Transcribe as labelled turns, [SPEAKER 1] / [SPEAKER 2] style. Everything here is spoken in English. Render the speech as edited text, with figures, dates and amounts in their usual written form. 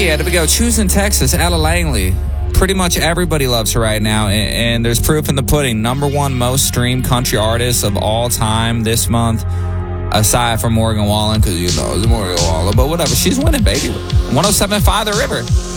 [SPEAKER 1] yeah, there we go. Choosing Texas, Ella Langley. Pretty much everybody loves her right now, and there's proof in the pudding. Number one most streamed country artist of all time this month, aside from Morgan Wallen, because it's Morgan Wallen. But whatever, she's winning, baby. 107.5 The River.